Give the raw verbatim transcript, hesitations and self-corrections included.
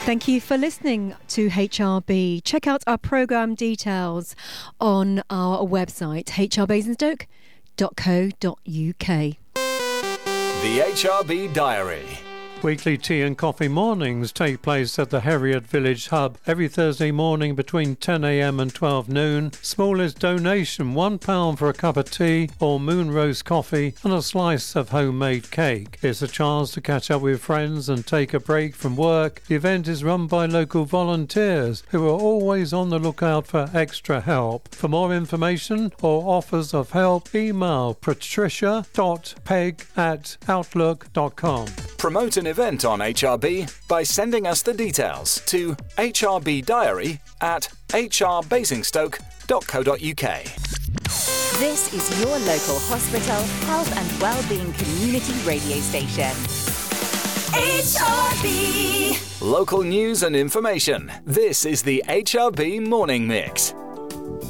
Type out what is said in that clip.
Thank you for listening to H R B. Check out our programme details on our website, h r basingstoke dot co dot u k. The H R B Diary. Weekly tea and coffee mornings take place at the Heriot Village Hub every Thursday morning between ten a m and twelve noon. Smallest donation, one pound for a cup of tea or moon roast coffee and a slice of homemade cake. It's a chance to catch up with friends and take a break from work. The event is run by local volunteers who are always on the lookout for extra help. For more information or offers of help, email patricia dot peg at outlook dot com. Promote an event on H R B by sending us the details to h r b diary at h r basingstoke dot co dot u k. This is your local hospital, health and wellbeing community radio station. H R B. Local news and information. This is the H R B Morning Mix.